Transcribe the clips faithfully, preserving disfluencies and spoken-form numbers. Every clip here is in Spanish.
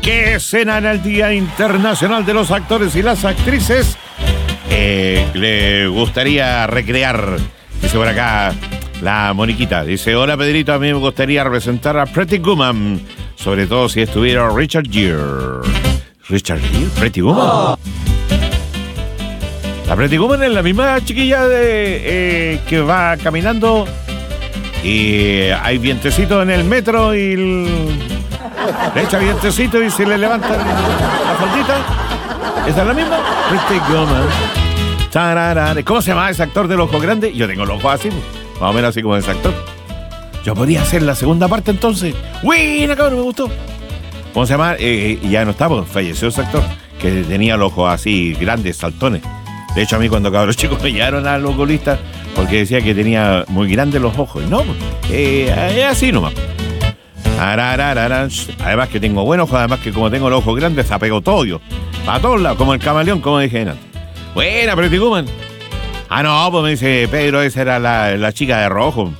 ¿Qué escena en el Día Internacional de los Actores y las Actrices eh, le gustaría recrear? Dice por acá la Moniquita. Dice, hola Pedrito, a mí me gustaría representar a Pretty Woman, sobre todo si estuviera Richard Gere. ¿Richard Gere? ¿Pretty Woman? Oh. La Pretty Woman es la misma chiquilla de, eh, que va caminando y hay vientecito en el metro y el, le echa vientecito y se le levanta la faldita. ¿Esa es la misma? Pretty Woman. Tararara. ¿Cómo se llama ese actor del ojo grande? Yo tengo los ojos así, más o menos así como ese actor. Yo podría hacer la segunda parte entonces. ¡Buena, cabrón! Me gustó. ¿Cómo se llama? Eh, ya no está, pues, falleció ese actor que tenía los ojos así grandes, saltones. De hecho, a mí cuando cabros chicos me llevaron al oculista porque decía que tenía muy grandes los ojos. No, eh, es así nomás. Además que tengo buenos ojos, además que como tengo los ojos grandes, se apegó todo yo. Para todos lados, como el camaleón, como dije antes. Buena, Pretty Woman. Ah, no, pues me dice Pedro, esa era la, la chica de rojo.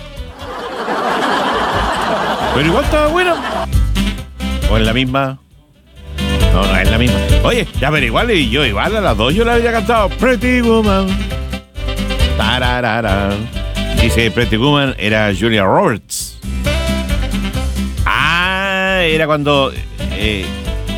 Pero igual estaba buena. ¿O en la misma? No, no es la misma. Oye, ya, pero igual, y yo igual a las dos yo la había cantado Pretty Woman. Tararara. Dice Pretty Woman era Julia Roberts. Ah, era cuando... Eh,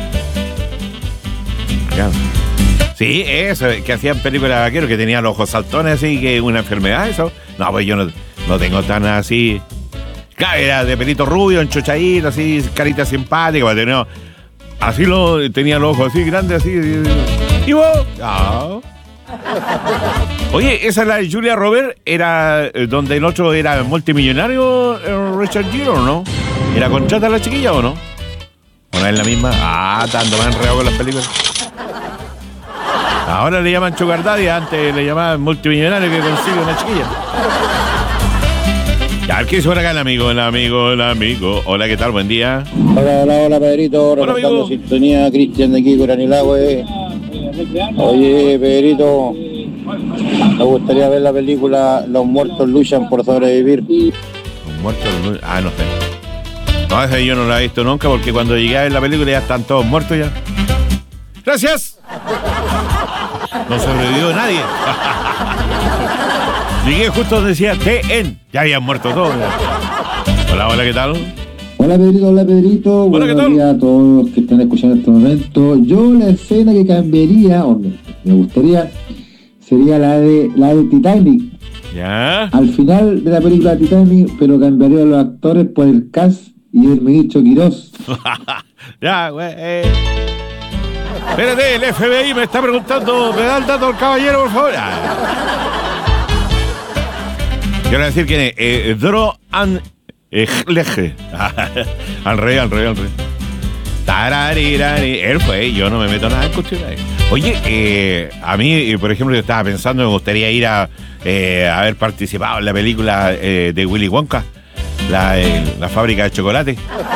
acá. Sí, eso, que hacían películas de vaqueros, que tenían los ojos saltones así, que una enfermedad, eso. No, pues yo no, no tengo tan así... Claro, era de pelito rubio, enchochadito, así, carita simpática, pues tenía... Así lo tenía los ojos así grandes, así. ¿Y vos? Oh. Oye, esa es la de Julia Roberts, era eh, donde el otro era multimillonario, eh, Richard Gere, ¿o no? ¿Era contrata la chiquilla o no? ¿O no es la misma? Ah, tanto me han enredado con las películas. Ahora le llaman Sugar Daddy, antes le llamaban multimillonario que consigue una chiquilla. Ya, ¿qué hizo por acá el amigo, el amigo, el amigo? Hola, ¿qué tal? Buen día. Hola, hola, hola, Pedrito. Hola, amigo. Sintonía, Cristian de aquí, Curanilagüe. Oye, Pedrito, me gustaría ver la película Los muertos luchan por sobrevivir. Los muertos luchan... Ah, no sé. No, esa yo no la he visto nunca porque cuando llegué a ver la película ya están todos muertos ya. ¡Gracias! No sobrevivió nadie. Llegué justo donde decía T N. Ya habían muerto todos. Hola, hola, ¿qué tal? Hola, Pedrito, hola, Pedrito. Hola, ¿qué tal? Buenos días a todos los que están escuchando en este momento. Yo la escena que cambiaría, o me, me gustaría, sería la de la de Titanic. Ya. Al final de la película Titanic, pero cambiaría a los actores por el cast y el ministro Quirós. Ya, güey. Eh. Espérate, el F B I me está preguntando, ¿me da el dato al caballero, por favor? Ah. Quiero decir que eh, Dro an Leje. Al rey, al rey, al rey. Tararirari. Él fue, yo no me meto nada en cuestión ahí. Oye, eh, a mí, por ejemplo, yo estaba pensando, me gustaría ir a eh, haber participado en la película eh, de Willy Wonka, la, eh, la fábrica de chocolate.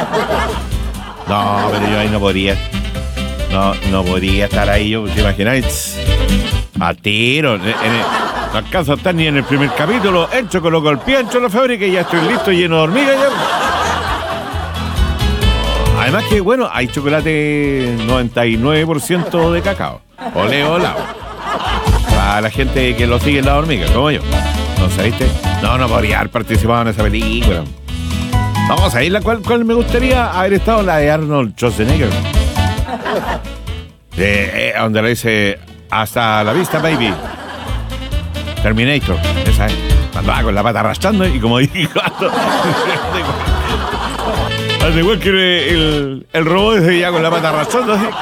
No, pero yo ahí no podría. No, no podría estar ahí, yo, ¿te imagináis? A tiro. En, en el, no alcanzo a estar ni en el primer capítulo. Entro, coloco el pie, entro a la fábrica y ya estoy listo, lleno de hormigas ya. Además que, bueno, hay chocolate noventa y nueve por ciento de cacao. Ole, hola. Para la gente que lo sigue en la hormiga, como yo. ¿No sabiste? No, no podría haber participado en esa película. Vamos a ir la cual, cual me gustaría haber estado, la de Arnold Schwarzenegger. De, eh, donde le dice, hasta la vista, baby. Terminator, esa es. Cuando va con la pata arrastrando y como dije, cuando... Al igual que el, el robot ese ya con la pata arrastrando. Así.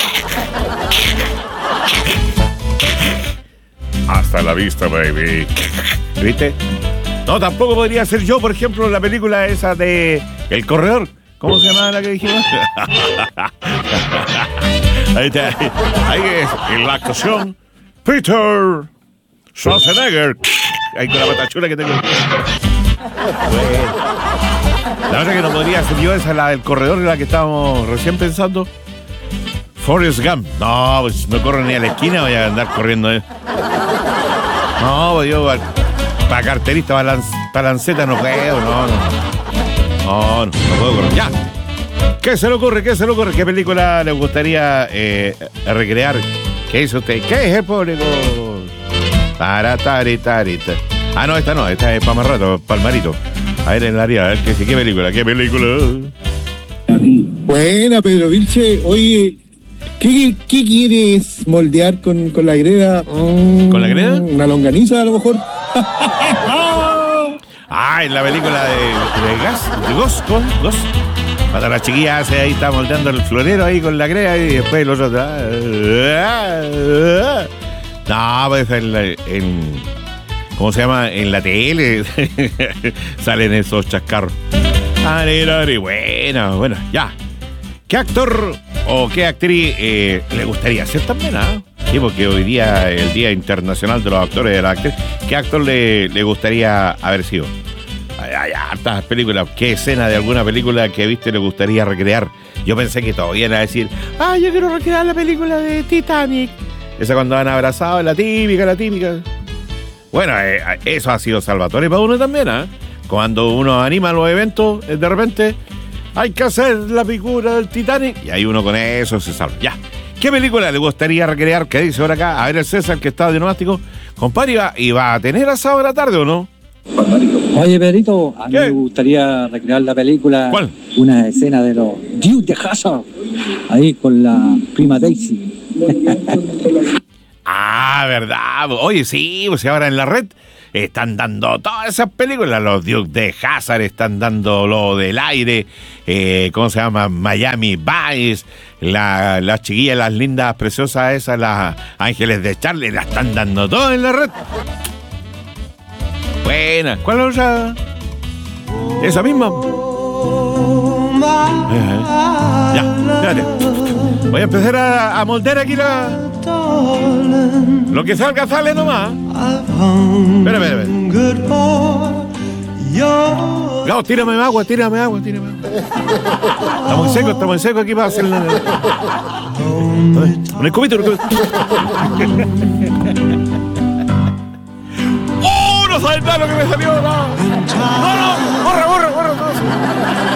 Hasta la vista, baby. ¿Viste? No, tampoco podría ser yo, por ejemplo, la película esa de El Corredor. ¿Cómo se llama la que dijimos? Ahí está. Ahí es. En la actuación, Peter Schwarzenegger. Ahí con la patachula que tengo. Bueno. La otra que no podría ser yo, esa es la del Corredor, la que estábamos recién pensando. Forrest Gump. No, pues no corro ni a la esquina, voy a andar corriendo. ¿eh? No, pues yo para carterista, para lanceta no puedo, no, no. No, no, no puedo correr. Ya. ¿Qué se le ocurre? ¿Qué se le ocurre? ¿Qué película le gustaría eh, recrear? ¿Qué dice usted? ¿Qué es el público? Tarataritaritar. Ah, no, esta no, esta es para más rato, Palmarito. A ver, en la área, a ver, ¿qué, ¿qué película? ¿Qué película? Buena, Pedro Vilche. Oye, ¿qué, qué quieres moldear con, con la greda? Mm, ¿Con la greda? Una longaniza, a lo mejor. Ah, en la película de, de Gas, de Ghost, con Ghost. Cuando la chiquilla hace ahí, está moldeando el florero ahí con la greda y después los otros. No, pues en, la, en ¿cómo se llama? En la tele salen esos chascarros. Bueno, bueno, ya. ¿Qué actor o qué actriz eh, le gustaría ser también, ah? Sí, porque hoy día es el Día Internacional de los Actores y de las Actrices. ¿Qué actor le, le gustaría haber sido? Hay hartas películas. ¿Qué escena de alguna película que viste le gustaría recrear? Yo pensé que todavía iban a decir, ah, yo quiero recrear la película de Titanic. Esa cuando van abrazados, la típica, la típica. Bueno, eh, eso ha sido salvatorio para uno también, ¿ah? ¿eh? Cuando uno anima los eventos, de repente hay que hacer la figura del Titanic y ahí uno con eso se salva. Ya. ¿Qué película le gustaría recrear? ¿Qué dice ahora acá? A ver el César que está de neumático. Compadre, ¿y va a tener asado de la tarde o no? Oye, Pedrito, a mí ¿Qué? me gustaría recrear la película. ¿Cuál? Una escena de los Dukes de Hazzard, ahí con la prima Daisy. Ah, verdad. Oye, sí, pues ahora en la red están dando todas esas películas. Los Dukes de Hazzard están dando lo del aire. Eh, ¿Cómo se llama? Miami Vice. La, las chiquillas, las lindas, preciosas esas, las Ángeles de Charlie, las están dando todas en la red. Buena. ¿Cuál es otra? Esa misma. Eh, ya, espérate. Voy a empezar a, a moldear aquí la... Lo que salga sale nomás. Espera, espera, espera. Gabo, tírame agua, tírame agua, tírame agua. Estamos en seco, estamos en seco aquí para hacer la... Un escobito, un escobito. ¡Oh! No sabes nada lo que me salió, no. No, no, borra, borra, borra.